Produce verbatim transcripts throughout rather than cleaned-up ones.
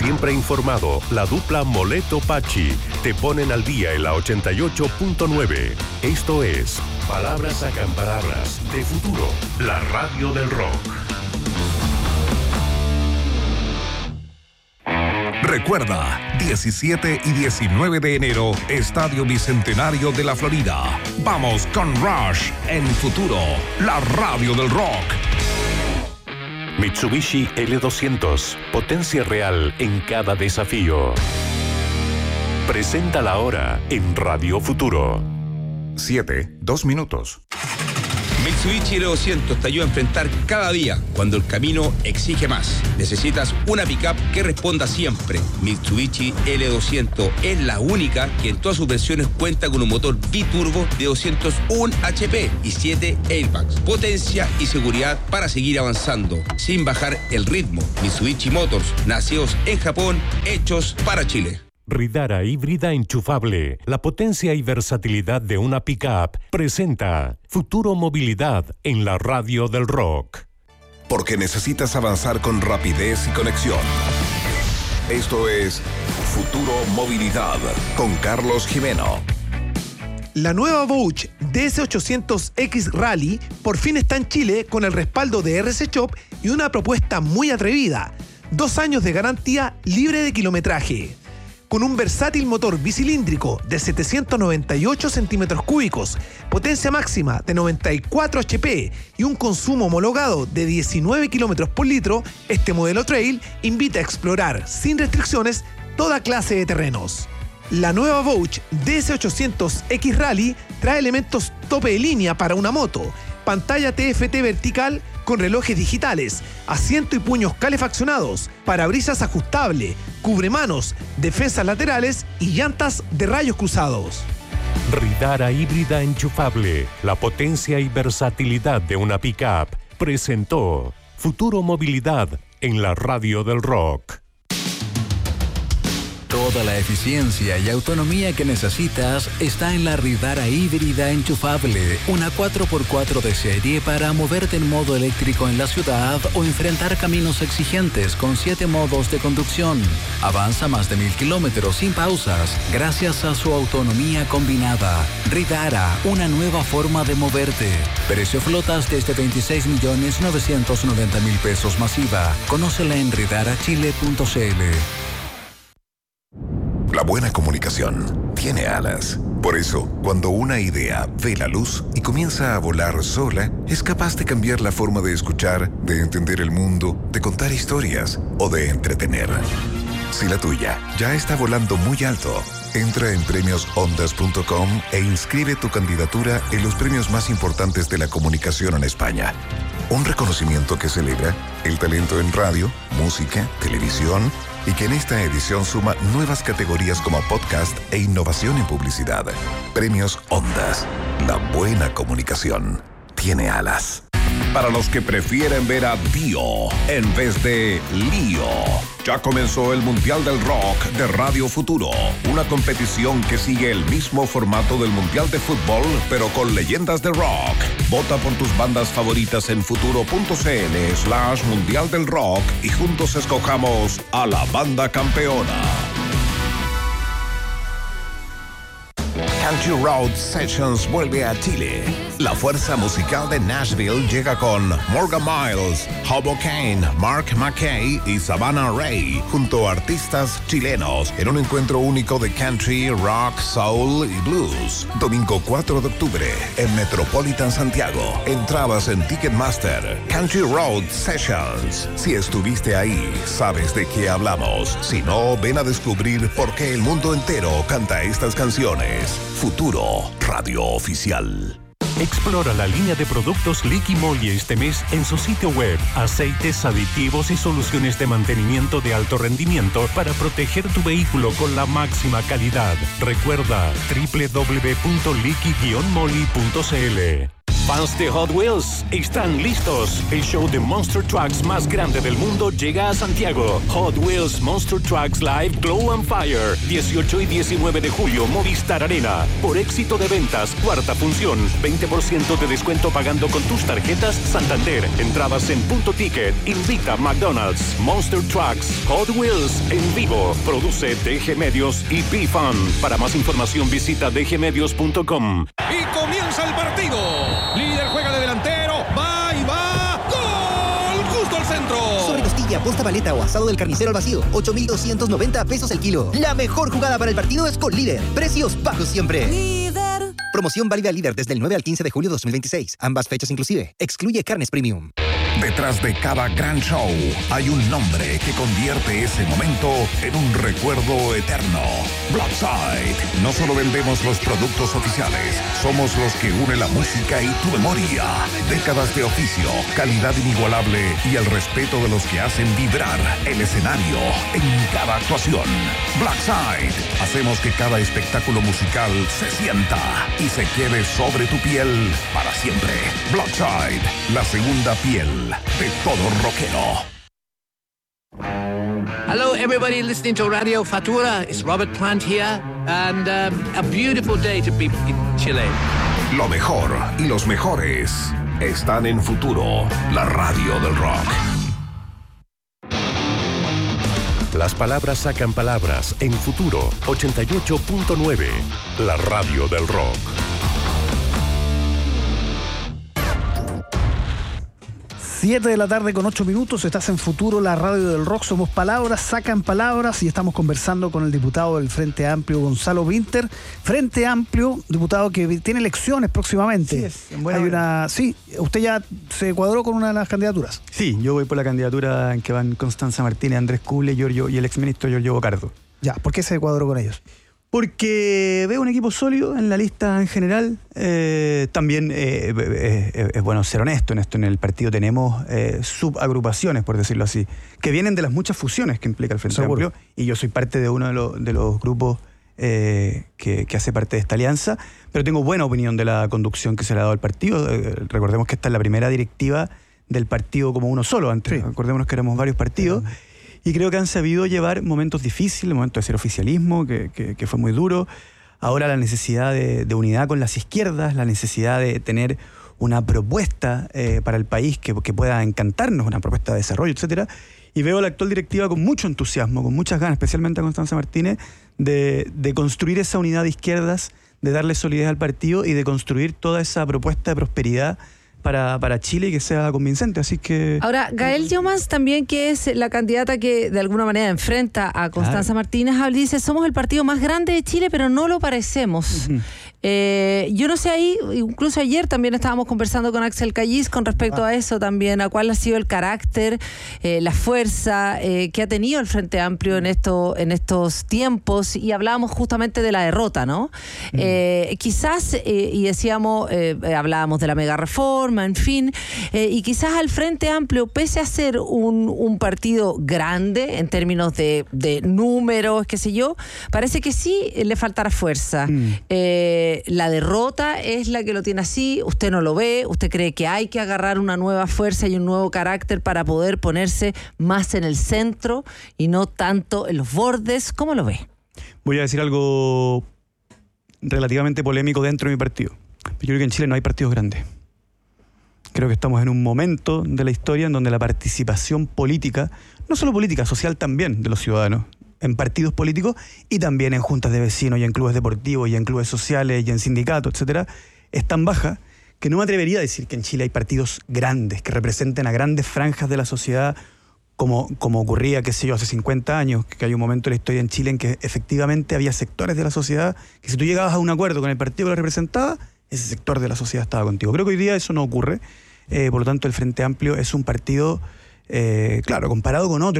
Siempre informado, la dupla Moleto-Pachi te ponen al día en la ochenta y ocho punto nueve. Esto es Palabras Acamparadas de Futuro, la radio del rock. Recuerda, diecisiete y diecinueve de enero, Estadio Bicentenario de la Florida. Vamos con Rush en Futuro, la radio del rock. Mitsubishi L doscientos, potencia real en cada desafío. Presenta la hora en Radio Futuro. Siete, dos minutos. Mitsubishi L doscientos te ayuda a enfrentar cada día cuando el camino exige más. Necesitas una pickup que responda siempre. Mitsubishi L doscientos es la única que en todas sus versiones cuenta con un motor biturbo de doscientos uno H P y siete airbags. Potencia y seguridad para seguir avanzando sin bajar el ritmo. Mitsubishi Motors, nacidos en Japón, hechos para Chile. Ridara híbrida enchufable, la potencia y versatilidad de una pickup, presenta Futuro Movilidad en la radio del rock. Porque necesitas avanzar con rapidez y conexión. Esto es Futuro Movilidad con Carlos Jimeno. La nueva Bosch D S ochocientos X Rally por fin está en Chile con el respaldo de R C Shop y una propuesta muy atrevida. Dos años de garantía libre de kilometraje. Con un versátil motor bicilíndrico de setecientos noventa y ocho centímetros cúbicos, potencia máxima de noventa y cuatro H P y un consumo homologado de diecinueve kilómetros por litro, este modelo Trail invita a explorar sin restricciones toda clase de terrenos. La nueva Bosch D S ochocientos X Rally trae elementos tope de línea para una moto, pantalla T F T vertical con relojes digitales, asiento y puños calefaccionados, parabrisas ajustable, cubremanos, defensas laterales y llantas de rayos cruzados. Ridara híbrida enchufable, la potencia y versatilidad de una pickup, presentó Futuro Movilidad en la radio del rock. Toda la eficiencia y autonomía que necesitas está en la Ridara híbrida enchufable, una cuatro por cuatro de serie para moverte en modo eléctrico en la ciudad o enfrentar caminos exigentes con siete modos de conducción. Avanza más de mil kilómetros sin pausas gracias a su autonomía combinada. Ridara, una nueva forma de moverte. Precio flotas desde veintiséis millones novecientos noventa mil pesos masiva. Conócela en ridara chile punto c l. La buena comunicación tiene alas. Por eso, cuando una idea ve la luz y comienza a volar sola, es capaz de cambiar la forma de escuchar, de entender el mundo, de contar historias o de entretener. Si la tuya ya está volando muy alto, entra en premios ondas punto com e inscribe tu candidatura en los premios más importantes de la comunicación en España. Un reconocimiento que celebra el talento en radio, música, televisión y que en esta edición suma nuevas categorías como podcast e innovación en publicidad. Premios Ondas. La buena comunicación tiene alas. Para los que prefieren ver a Dio en vez de Lío, ya comenzó el Mundial del Rock de Radio Futuro, una competición que sigue el mismo formato del Mundial de Fútbol, pero con leyendas de rock. Vota por tus bandas favoritas en futuro punto c l slash Mundial del Rock y juntos escojamos a la banda campeona. Country Road Sessions vuelve a Chile. La fuerza musical de Nashville llega con Morgan Miles, Hobo Kane, Mark McKay y Savannah Ray, junto a artistas chilenos, en un encuentro único de country, rock, soul y blues. Domingo cuatro de octubre, en Metropolitan Santiago. Entradas en Ticketmaster. Country Road Sessions. Si estuviste ahí, sabes de qué hablamos. Si no, ven a descubrir por qué el mundo entero canta estas canciones. Futuro, radio oficial. Explora la línea de productos Liqui Moly este mes en su sitio web. Aceites, aditivos y soluciones de mantenimiento de alto rendimiento para proteger tu vehículo con la máxima calidad. Recuerda doble u doble u doble u punto liqui guion moly punto c l. Fans de Hot Wheels, están listos. El show de Monster Trucks más grande del mundo llega a Santiago. Hot Wheels Monster Trucks Live Glow and Fire. dieciocho y diecinueve de julio, Movistar Arena. Por éxito de ventas, cuarta función. veinte por ciento de descuento pagando con tus tarjetas Santander. Entradas en Punto Ticket. Invita McDonald's. Monster Trucks Hot Wheels en vivo. Produce D G Medios y B-Fun. Para más información visita d g medios punto com. Y comienza el partido. Líder juega de delantero. Va y va. ¡Gol! Justo al centro. Sobre costilla, posta paleta o asado del carnicero al vacío. ocho mil doscientos noventa pesos el kilo. La mejor jugada para el partido es con Líder. Precios bajos siempre. Líder. Promoción válida Líder desde el nueve al quince de julio de dos mil veintiséis. Ambas fechas inclusive. Excluye carnes premium. Detrás de cada gran show hay un nombre que convierte ese momento en un recuerdo eterno. Blackside. No solo vendemos los productos oficiales, somos los que une la música y tu memoria. Décadas de oficio, calidad inigualable y el respeto de los que hacen vibrar el escenario en cada actuación. Blackside. Hacemos que cada espectáculo musical se sienta y se quede sobre tu piel para siempre. Blackside, la segunda piel de todo rockero. Hello, everybody listening to Radio Fatura. It's Robert Plant here, and um, a beautiful day to be in Chile. Lo mejor y los mejores están en Futuro, la radio del rock. Las palabras sacan palabras en Futuro ochenta y ocho punto nueve, la radio del rock. siete de la tarde con ocho minutos, estás en Futuro, la radio del rock. Somos palabras, sacan palabras, y estamos conversando con el diputado del Frente Amplio, Gonzalo Winter. Frente Amplio, diputado que tiene elecciones próximamente. Sí, es, en buena Hay hora. una, sí, usted ya se cuadró con una de las candidaturas. Sí, yo voy por la candidatura en que van Constanza Martínez, Andrés Cule, Giorgio, y el exministro Giorgio Bocardo. Ya, ¿por qué se cuadró con ellos? Porque veo un equipo sólido en la lista en general. Eh, también eh, eh, es bueno ser honesto en esto. En el partido tenemos eh, subagrupaciones, por decirlo así, que vienen de las muchas fusiones que implica el Frente Seguro. Amplio. Y yo soy parte de uno de, lo, de los grupos eh, que, que hace parte de esta alianza. Pero tengo buena opinión de la conducción que se le ha dado al partido. Eh, recordemos que esta es la primera directiva del partido como uno solo. Antes, Sí. recordémonos que éramos varios partidos. Y creo que han sabido llevar momentos difíciles, momentos de ser oficialismo, que, que, que fue muy duro. Ahora la necesidad de, de unidad con las izquierdas, la necesidad de tener una propuesta eh, para el país que, que pueda encantarnos, una propuesta de desarrollo, etcétera. Y veo a la actual directiva con mucho entusiasmo, con muchas ganas, especialmente a Constanza Martínez, de, de construir esa unidad de izquierdas, de darle solidez al partido y de construir toda esa propuesta de prosperidad Para, para Chile y que sea convincente, así que... Ahora, Gael Llomans también, que es la candidata que de alguna manera enfrenta a Constanza Claro. Martínez, habla y dice, somos el partido más grande de Chile, pero no lo parecemos. Uh-huh. Eh, yo no sé ahí, incluso ayer también estábamos conversando con Axel Callis con respecto ah. a eso también, a cuál ha sido el carácter, eh, la fuerza eh, que ha tenido el Frente Amplio en, esto, en estos tiempos, y hablábamos justamente de la derrota, ¿no? Uh-huh. Eh, quizás, eh, y decíamos, eh, hablábamos de la mega reforma, en fin, eh, y quizás al Frente Amplio, pese a ser un, un partido grande en términos de, de números, qué sé yo, parece que sí le faltará fuerza. Mm. Eh, la derrota es la que lo tiene así, usted no lo ve, usted cree que hay que agarrar una nueva fuerza y un nuevo carácter para poder ponerse más en el centro y no tanto en los bordes. ¿Cómo lo ve? Voy a decir algo relativamente polémico dentro de mi partido. Yo creo que en Chile no hay partidos grandes. Creo que estamos en un momento de la historia en donde la participación política, no solo política, social también de los ciudadanos, en partidos políticos y también en juntas de vecinos y en clubes deportivos y en clubes sociales y en sindicatos, etcétera, es tan baja que no me atrevería a decir que en Chile hay partidos grandes que representen a grandes franjas de la sociedad como, como ocurría, qué sé yo, hace cincuenta años, que hay un momento en la historia en Chile en que efectivamente había sectores de la sociedad que si tú llegabas a un acuerdo con el partido que lo representaba, ese sector de la sociedad estaba contigo. Creo que hoy día eso no ocurre. Eh, por lo tanto, el Frente Amplio es un partido, eh, claro, comparado con otros,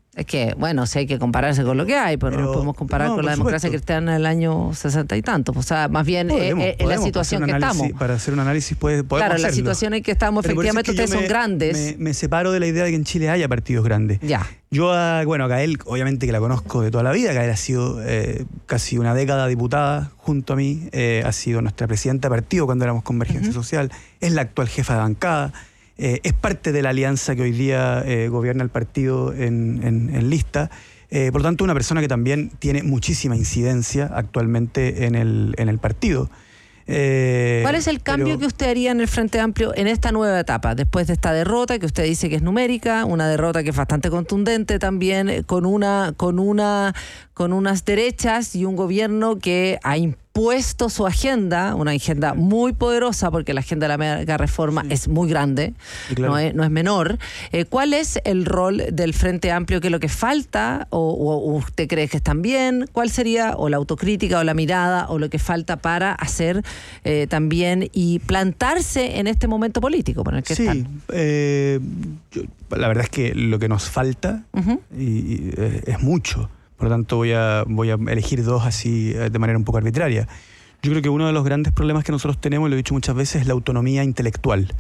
Es que, bueno, si hay que compararse con lo que hay, pero, Pero no podemos comparar no, con por la democracia supuesto. cristiana del año sesenta y tantos. O sea, más bien Podemos, eh, eh, en la podemos, situación que para hacer un estamos. análisis- Para hacer un análisis puede, podemos Claro, la hacerlo. situación en que estamos, Pero por eso es efectivamente que yo ustedes son me- grandes. Me, me separo de la idea de que en Chile haya partidos grandes. Ya. Yo, a, bueno, a Gael, obviamente que la conozco de toda la vida. Gael ha sido eh, casi una década diputada junto a mí. Eh, ha sido nuestra presidenta de partido cuando éramos Convergencia Ujú. Social. Es la actual jefa de bancada. Eh, es parte de la alianza que hoy día eh, gobierna el partido en, en- en lista. Eh, por lo tanto, una persona que también tiene muchísima incidencia actualmente en el, en el partido. Eh, ¿Cuál es el cambio pero- que usted haría en el Frente Amplio en esta nueva etapa, después de esta derrota que usted dice que es numérica, una derrota que es bastante contundente también, eh, con una, con una, con unas derechas y un gobierno que ha impuesto su agenda, una agenda muy poderosa, porque la agenda de la mega reforma es muy grande, Y claro. no es, no es menor? Eh, ¿Cuál es el rol del Frente Amplio? ¿Qué es lo que falta? ¿O, o- o usted cree que están bien? ¿Cuál sería o la autocrítica o la mirada o lo que falta para hacer eh, también y plantarse en este momento político por el que Sí, están? eh, yo- la verdad es que lo que nos falta Ujú. y, y, eh, es mucho. Por lo tanto, voy a, voy a elegir dos así eh, de manera un poco arbitraria. Yo creo que uno de los grandes problemas que nosotros tenemos, y lo he dicho muchas veces, es la autonomía intelectual.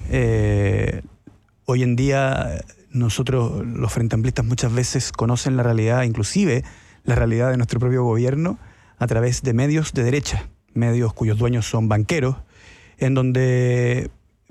Eh, hoy en día nosotros, los frente amplistas, muchas veces conocen la realidad, inclusive la realidad de nuestro propio gobierno, a través de medios de derecha, medios cuyos dueños son banqueros, en donde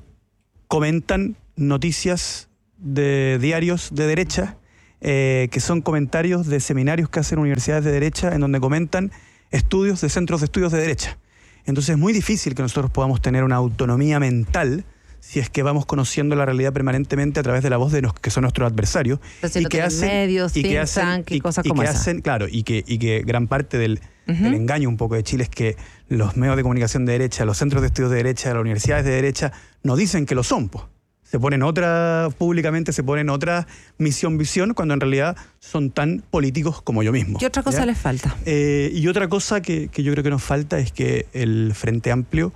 comentan noticias de diarios de derecha, eh, que son comentarios de seminarios que hacen universidades de derecha, en donde comentan estudios de centros de estudios de derecha. Entonces es muy difícil que nosotros podamos tener una autonomía mental si es que vamos conociendo la realidad permanentemente a través de la voz de los que son nuestros adversarios. Entonces, no y que tienen hacen, medios, y que think hacen, tank y y- cosas y como que esa. hacen, claro, y que, y que gran parte del, Ujú. del engaño un poco de Chile es que los medios de comunicación de derecha, los centros de estudios de derecha, las universidades de derecha, no dicen que lo son, pues. Se ponen otra, públicamente se ponen otra misión, visión, cuando en realidad son tan políticos como yo mismo. ¿Qué otra cosa ¿ya? les falta? Eh, y otra cosa que, que yo creo que nos falta es que el Frente Amplio,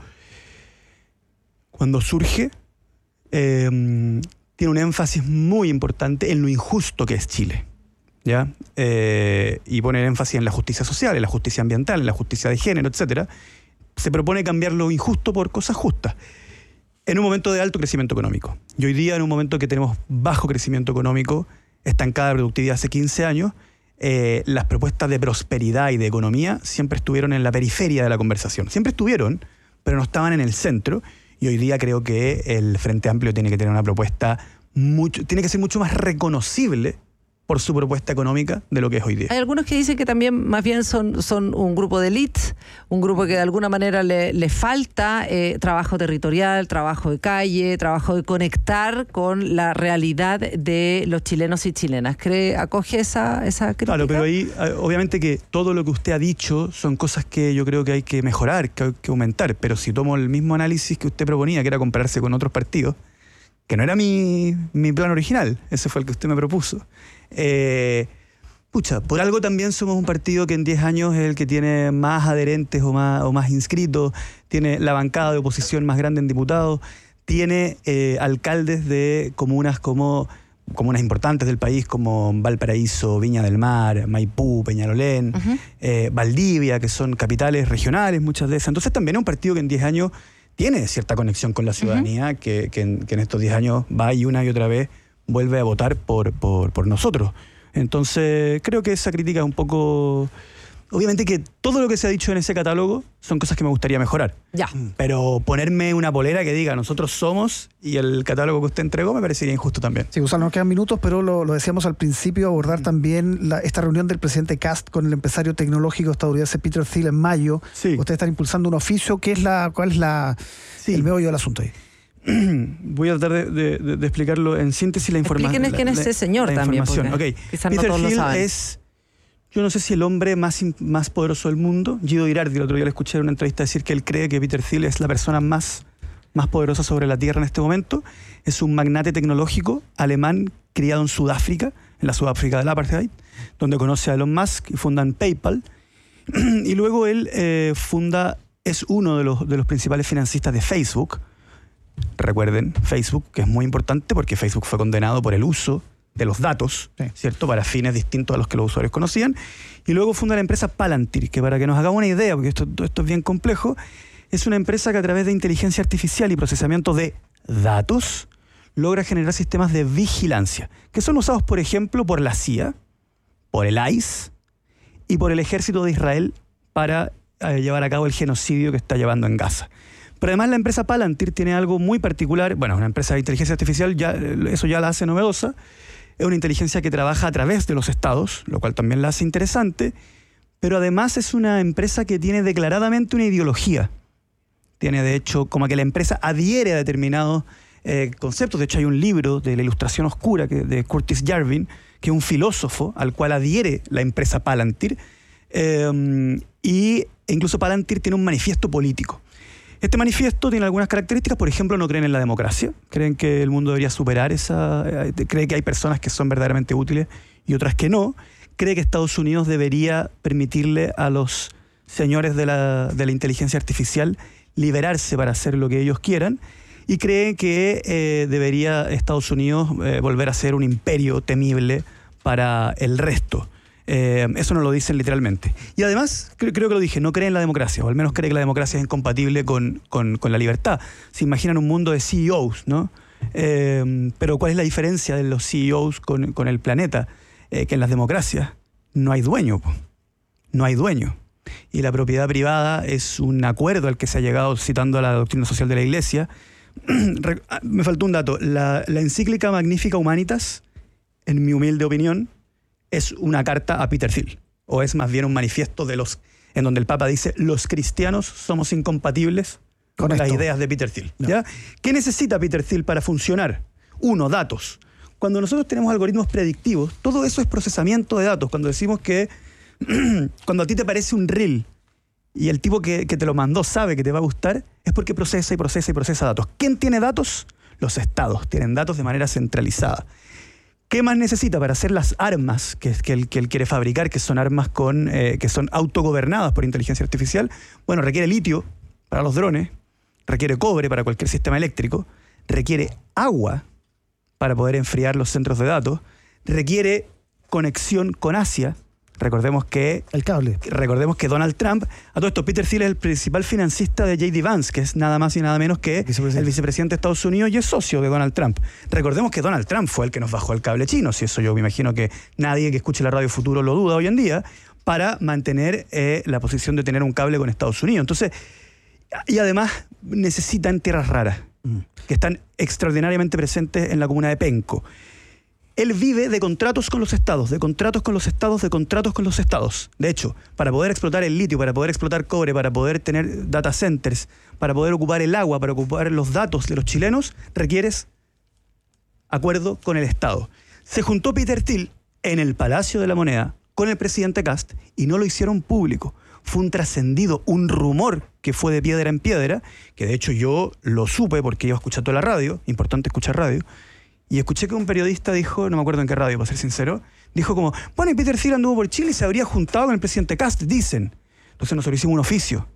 cuando surge, eh, tiene un énfasis muy importante en lo injusto que es Chile. ¿Ya? Eh, y pone énfasis en la justicia social, en la justicia ambiental, en la justicia de género, etcétera. Se propone cambiar lo injusto por cosas justas. En un momento de alto crecimiento económico. Y hoy día, en un momento que tenemos bajo crecimiento económico, estancada de productividad hace quince años, eh, las propuestas de prosperidad y de economía siempre estuvieron en la periferia de la conversación. Siempre estuvieron, pero no estaban en el centro. Y hoy día creo que el Frente Amplio tiene que tener una propuesta, mucho, tiene que ser mucho más reconocible por su propuesta económica de lo que es hoy día. Hay algunos que dicen que también más bien son, son un grupo de élite, un grupo que de alguna manera le, le falta eh, trabajo territorial, trabajo de calle, trabajo de conectar con la realidad de los chilenos y chilenas. ¿Cree, acoge esa, esa crítica? Claro, pero ahí eh, obviamente que todo lo que usted ha dicho son cosas que yo creo que hay que mejorar, que hay que aumentar, pero si tomo el mismo análisis que usted proponía, que era compararse con otros partidos, que no era mi, mi plan original, ese fue el que usted me propuso. Eh, pucha, por algo también somos un partido que en diez años es el que tiene más adherentes o más, o más inscritos, tiene la bancada de oposición más grande en diputados, tiene eh, alcaldes de comunas como comunas importantes del país como Valparaíso, Viña del Mar, Maipú, Peñalolén, Uh-huh. eh, Valdivia, que son capitales regionales muchas de esas. Entonces también es un partido que en diez años tiene cierta conexión con la ciudadanía, uh-huh. que, que, en, que en estos diez años va y una y otra vez vuelve a votar por, por, por nosotros. Entonces creo que esa crítica es un poco... Obviamente que todo lo que se ha dicho en ese catálogo son cosas que me gustaría mejorar. Ya. Pero ponerme una polera que diga nosotros somos y el catálogo que usted entregó me parecería injusto también. Sí, Gonzalo, nos quedan minutos, pero lo, lo decíamos al principio, abordar también la, esta reunión del presidente Kast con el empresario tecnológico estadounidense Peter Thiel en mayo. Sí. Ustedes están impulsando un oficio. ¿Qué es la, ¿Cuál es la, Sí. el meollo del asunto ahí? Voy a tratar de, de, de, de explicarlo en síntesis la información. Explíquenos quién es ese señor también, porque Okay. quizás no Peter todos lo Thiel saben. es, yo no sé si el hombre más, más poderoso del mundo. Guido Girardi, el otro día le escuché en una entrevista decir que él cree que Peter Thiel es la persona más, más poderosa sobre la Tierra en este momento. Es un magnate tecnológico alemán criado en Sudáfrica, en la Sudáfrica del apartheid, donde conoce a Elon Musk y fundan PayPal. Y luego él eh, funda, es uno de los, de los principales financistas de Facebook. Recuerden, Facebook, que es muy importante porque Facebook fue condenado por el uso de los datos, sí. ¿cierto? Para fines distintos a los que los usuarios conocían. Y luego funda la empresa Palantir, que para que nos hagamos una idea, porque esto, esto es bien complejo, es una empresa que a través de inteligencia artificial y procesamiento de datos logra generar sistemas de vigilancia, que son usados, por ejemplo, por la C I A, por el I C E y por el ejército de Israel para eh, llevar a cabo el genocidio que está llevando en Gaza. Pero además la empresa Palantir tiene algo muy particular. Bueno, es una empresa de inteligencia artificial, ya, eso ya la hace novedosa. Es una inteligencia que trabaja a través de los estados, lo cual también la hace interesante. Pero además es una empresa que tiene declaradamente una ideología. Tiene, de hecho, como que la empresa adhiere a determinados eh, conceptos. De hecho, hay un libro de la Ilustración Oscura que, de Curtis Yarvin, que es un filósofo al cual adhiere la empresa Palantir. Eh, y incluso Palantir tiene un manifiesto político. Este manifiesto tiene algunas características. Por ejemplo, no creen en la democracia. Creen que el mundo debería superar esa... Cree que hay personas que son verdaderamente útiles y otras que no. Cree que Estados Unidos debería permitirle a los señores de la, de la inteligencia artificial liberarse para hacer lo que ellos quieran. Y cree que eh, debería Estados Unidos eh, volver a ser un imperio temible para el resto. Eh, eso no lo dicen literalmente. Y además, creo, creo que lo dije, no cree en la democracia, o al menos cree que la democracia es incompatible con, con, con la libertad. Se imaginan un mundo de C E Os, ¿no? Eh, pero ¿cuál es la diferencia de los C E Os con, con el planeta? Eh, que en las democracias no hay dueño, po. no hay dueño. Y la propiedad privada es un acuerdo al que se ha llegado citando a la doctrina social de la Iglesia. Me faltó un dato. La, la encíclica Magnifica Humanitas, en mi humilde opinión, es una carta a Peter Thiel, o es más bien un manifiesto de los, en donde el Papa dice: los cristianos somos incompatibles con las ideas de Peter Thiel. No. ¿Ya? ¿Qué necesita Peter Thiel para funcionar? Uno, datos. Cuando nosotros tenemos algoritmos predictivos, todo eso es procesamiento de datos. Cuando decimos que cuando a ti te parece un reel y el tipo que, que te lo mandó sabe que te va a gustar, es porque procesa y procesa y procesa datos. ¿Quién tiene datos? Los estados tienen datos de manera centralizada. ¿Qué más necesita para hacer las armas que, que, él, que él quiere fabricar, que son armas con, eh, que son autogobernadas por inteligencia artificial? Bueno, requiere litio para los drones, requiere cobre para cualquier sistema eléctrico, requiere agua para poder enfriar los centros de datos, requiere conexión con Asia. Recordemos que... El cable. Recordemos que Donald Trump... A todo esto, Peter Thiel es el principal financista de J D Vance, que es nada más y nada menos que vicepresidente. el vicepresidente de Estados Unidos y es socio de Donald Trump. Recordemos que Donald Trump fue el que nos bajó el cable chino, si eso yo me imagino que nadie que escuche la Radio Futuro lo duda hoy en día, para mantener eh, la posición de tener un cable con Estados Unidos. Entonces, y además necesitan tierras raras, mm. que están extraordinariamente presentes en la comuna de Penco. Él vive de contratos con los estados, de contratos con los estados, de contratos con los estados. De hecho, para poder explotar el litio, para poder explotar cobre, para poder tener data centers, para poder ocupar el agua, para ocupar los datos de los chilenos, requieres acuerdo con el Estado. Se juntó Peter Thiel en el Palacio de la Moneda con el presidente Kast y no lo hicieron público. Fue un trascendido, un rumor que fue de piedra en piedra, que de hecho yo lo supe porque iba a escuchar toda la radio, importante escuchar radio, y escuché que un periodista dijo, no me acuerdo en qué radio, para ser sincero, dijo como, bueno, y Peter Thiel anduvo por Chile y se habría juntado con el presidente Kast, dicen. Entonces nosotros hicimos un oficio.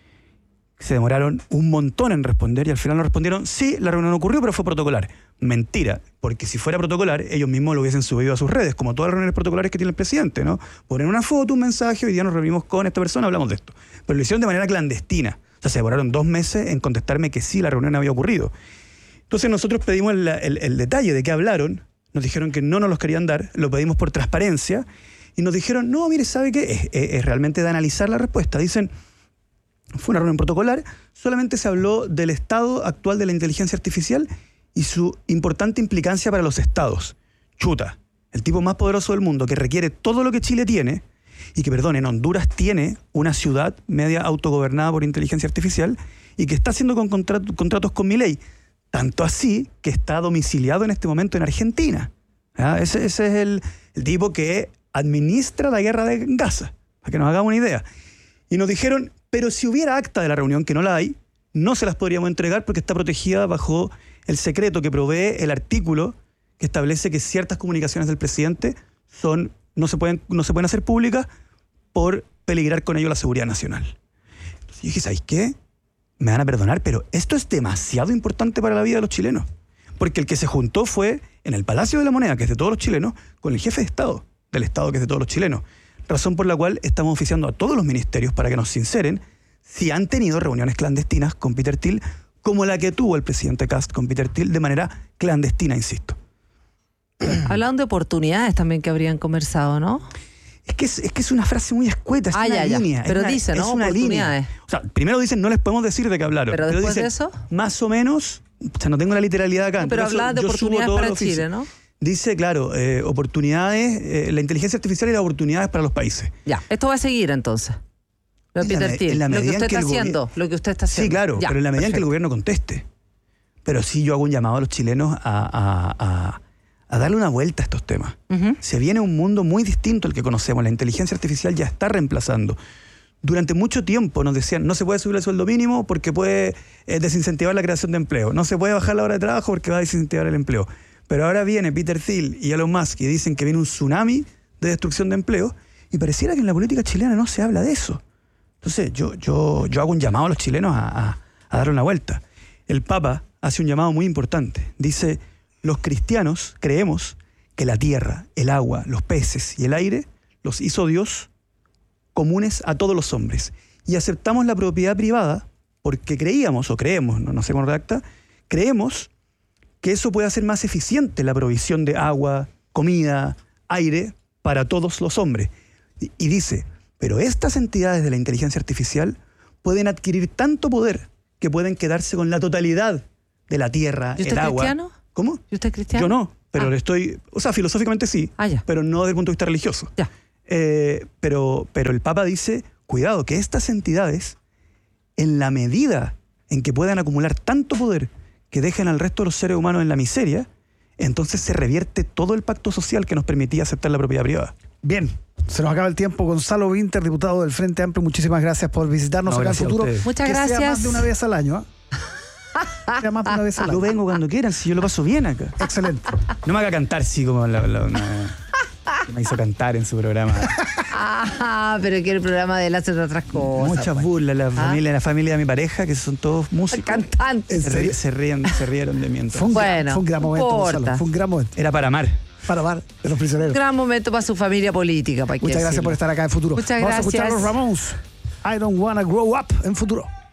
Se demoraron un montón en responder y al final nos respondieron, sí, la reunión ocurrió, pero fue protocolar. Mentira, porque si fuera protocolar, ellos mismos lo hubiesen subido a sus redes, como todas las reuniones protocolares que tiene el presidente, ¿no? Ponen una foto, un mensaje, hoy día nos reunimos con esta persona, hablamos de esto. Pero lo hicieron de manera clandestina. O sea, se demoraron dos meses en contestarme que sí, la reunión había ocurrido. Entonces nosotros pedimos el, el, el detalle de qué hablaron, nos dijeron que no nos los querían dar, lo pedimos por transparencia, y nos dijeron, no, mire, ¿sabe qué? Es, es, es realmente de analizar la respuesta. Dicen, fue una reunión protocolar, solamente se habló del estado actual de la inteligencia artificial y su importante implicancia para los estados. Chuta, el tipo más poderoso del mundo, que requiere todo lo que Chile tiene, y que, perdón, en Honduras tiene una ciudad media autogobernada por inteligencia artificial, y que está haciendo con contrat- contratos con Milei. Tanto así que está domiciliado en este momento en Argentina. ¿Ya? Ese, ese es el, el tipo que administra la guerra de Gaza, para que nos hagamos una idea. Y nos dijeron, pero si hubiera acta de la reunión, que no la hay, no se las podríamos entregar porque está protegida bajo el secreto que provee el artículo que establece que ciertas comunicaciones del presidente son, no, se pueden, no se pueden hacer públicas por peligrar con ello la seguridad nacional. Entonces yo dije, ¿sabes qué? Me van a perdonar, pero esto es demasiado importante para la vida de los chilenos. Porque el que se juntó fue en el Palacio de la Moneda, que es de todos los chilenos, con el jefe de Estado del Estado, que es de todos los chilenos. Razón por la cual estamos oficiando a todos los ministerios para que nos sinceren si han tenido reuniones clandestinas con Peter Thiel, como la que tuvo el presidente Kast con Peter Thiel, de manera clandestina, insisto. Hablaban de oportunidades también que habrían conversado, ¿no? Es que es, es que es una frase muy escueta, es ah, una ya, línea. Ya. Pero es una, dicen, ¿no? Es una línea. O sea, primero dicen, no les podemos decir de qué hablaron. Pero, pero después dicen, de eso. Más o menos, o sea, no tengo la literalidad acá. No, pero hablaban de oportunidades para Chile, ¿no? Dice, claro, eh, oportunidades, eh, la inteligencia artificial y las oportunidades para los países. Ya, esto va a seguir entonces. Lo de Peter Thiel, lo que usted está haciendo, lo que usted está haciendo. Sí, claro, ya, pero en la medida perfecto. En que el gobierno conteste. Pero sí yo hago un llamado a los chilenos a, a, a, a darle una vuelta a estos temas. Uh-huh. Se viene un mundo muy distinto al que conocemos. La inteligencia artificial ya está reemplazando. Durante mucho tiempo nos decían, no se puede subir el sueldo mínimo porque puede eh, desincentivar la creación de empleo. No se puede bajar la hora de trabajo porque va a desincentivar el empleo. Pero ahora viene Peter Thiel y Elon Musk y dicen que viene un tsunami de destrucción de empleo y pareciera que en la política chilena no se habla de eso. Entonces yo, yo, yo hago un llamado a los chilenos a, a, a darle una vuelta. El Papa hace un llamado muy importante. Dice, los cristianos creemos que la tierra, el agua, los peces y el aire los hizo Dios comunes a todos los hombres. Y aceptamos la propiedad privada porque creíamos, o creemos, no, no sé cómo redacta, creemos que eso puede hacer más eficiente la provisión de agua, comida, aire para todos los hombres. Y, y dice, pero estas entidades de la inteligencia artificial pueden adquirir tanto poder que pueden quedarse con la totalidad de la tierra, el agua. ¿Y usted es cristiano? ¿Cómo? ¿Y usted es cristiano? Yo no, pero ah. estoy, o sea, filosóficamente sí, ah, ya. pero no desde el punto de vista religioso. Ya. Eh, pero, pero el Papa dice, cuidado, que estas entidades, en la medida en que puedan acumular tanto poder que dejen al resto de los seres humanos en la miseria, entonces se revierte todo el pacto social que nos permitía aceptar la propiedad privada. Bien, se nos acaba el tiempo. Gonzalo Winter, diputado del Frente Amplio, muchísimas gracias por visitarnos no, acá en Futuro. Muchas que gracias. Sea más de una vez al año, ¿eh? Sea más de una vez al año. Yo vengo cuando quieran, si yo lo paso bien acá. Excelente. No me haga cantar, sí, como la, la, una, me hizo cantar en su programa. Ah, pero que el programa de él hace otras cosas. Muchas pues. burlas, la, ¿Ah? familia, la familia de mi pareja, que son todos músicos. Cantantes. Se, ri, se, ríen, se rieron de mí entonces. Fue un, bueno, fue un gran momento, Gonzalo. Fue un gran momento. Era para amar. Para amar de los prisioneros. Un gran momento para su familia política. Para Muchas gracias decirlo. por estar acá en Futuro. Muchas Vamos gracias. a escuchar a los Ramones. I don't wanna grow up en Futuro.